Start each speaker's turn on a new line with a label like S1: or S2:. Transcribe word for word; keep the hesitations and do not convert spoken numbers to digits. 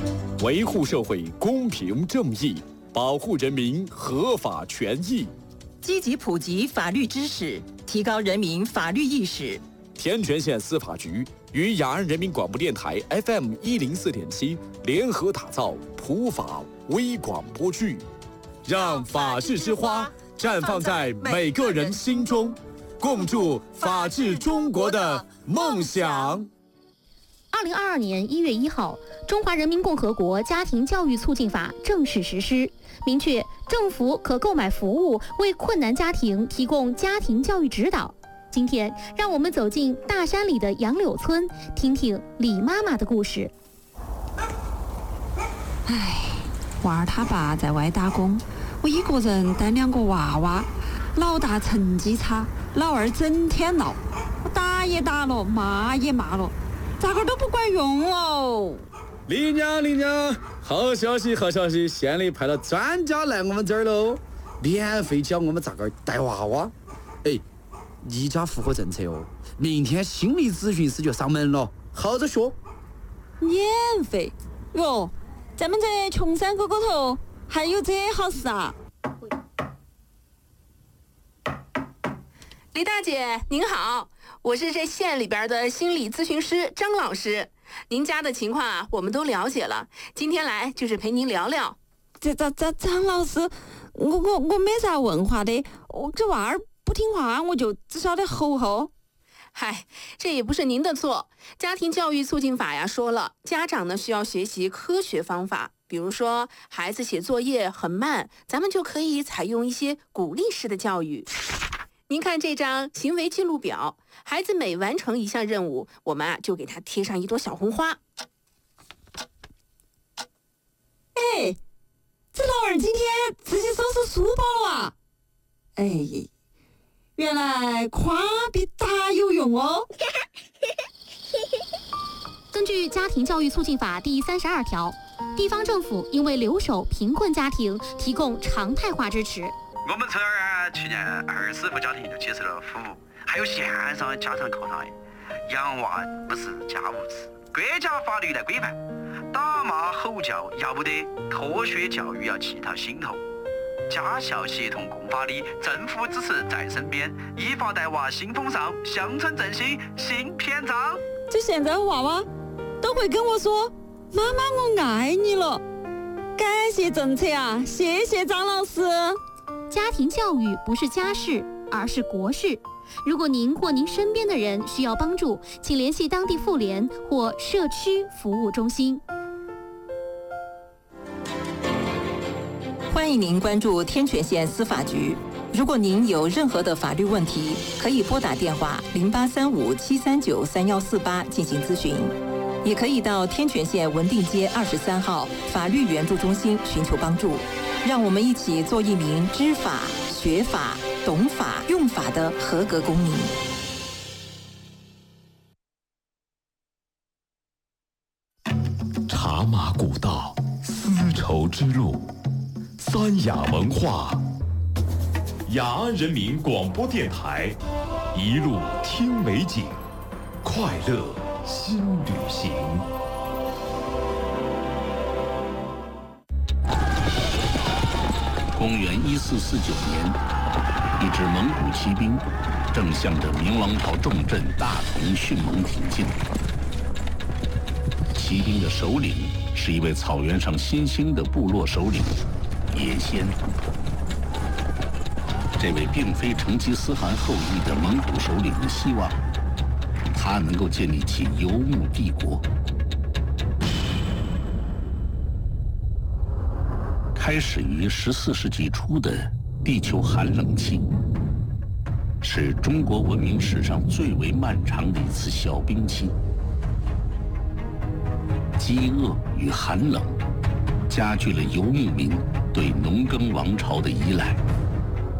S1: 维护社会公平正义，保护人民合法权益，
S2: 积极普及法律知识，提高人民法律意识。
S1: 天全县司法局与雅安人民广播电台 F M 一零四点七联合打造普法微广播剧，让法治之花绽放在每个人心中，共筑法治中国的梦想。
S3: 二零二二年一月一号，《中华人民共和国家庭教育促进法》正式实施，明确政府可购买服务为困难家庭提供家庭教育指导。今天，让我们走进大山里的杨柳村，听听李妈妈的故事。
S4: 唉，娃儿他爸在外打工，我一个人带两个娃娃，老大成绩差，老二整天闹，我打也打了，骂也骂了，咋个都不管用哦。
S5: 李娘，李娘，好消息，好消息！县里派了专家来我们这儿喽，免费教我们咋个带娃娃。哎，你家符合政策哦，明天心理咨询师就上门了，好着学。
S4: 免费哟，咱们这穷山沟沟头还有这好事啊！
S6: 李大姐您好，我是这县里边的心理咨询师张老师。您家的情况啊，我们都了解了。今天来就是陪您聊聊。
S4: 这张张张老师，我我我没啥文化的，我这娃儿不听话，我就只晓得吼吼。
S6: 嗨，这也不是您的错。家庭教育促进法呀说了，家长呢需要学习科学方法，比如说孩子写作业很慢，咱们就可以采用一些鼓励式的教育。您看这张行为记录表，孩子每完成一项任务，我们啊就给他贴上一朵小红花。
S4: 哎，这老二今天自己收拾书包了啊！哎，原来夸比打有用哦。
S3: 根据《家庭教育促进法》第三十二条，地方政府应为留守贫困家庭提供常态化支持。
S7: 我们村儿啊，去年二十户家庭就接受了服务，还有线上家长课堂。养娃不是家务事，国家法律来规范。打骂吼叫要不得，科学教育要系到心头。家校协同共发力，政府支持在身边，依法带娃新风尚，乡村振兴新篇章。
S4: 就现在娃娃都会跟我说：“妈妈，我爱你了。”感谢政策啊，谢谢张老师。
S3: 家庭教育不是家事，而是国事。如果您或您身边的人需要帮助，请联系当地妇联或社区服务中心。
S2: 欢迎您关注天全县司法局。如果您有任何的法律问题，可以拨打电话零八三五七三九三幺四八进行咨询，也可以到天全县文定街二十三号法律援助中心寻求帮助。让我们一起做一名知法、学法、懂法、用法的合格公民。
S8: 茶马古道，丝绸之路，三雅文化。雅安人民广播电台，一路听美景，快乐新旅行。
S9: 公元一四四九年，一支蒙古骑兵正向着明王朝重镇大同迅猛挺进。骑兵的首领是一位草原上新兴的部落首领叶先。这位并非成吉思汗后裔的蒙古首领希望，他能够建立起游牧帝国。开始于十四世纪初的地球寒冷期，是中国文明史上最为漫长的一次小冰期。饥饿与寒冷加剧了游牧民对农耕王朝的依赖。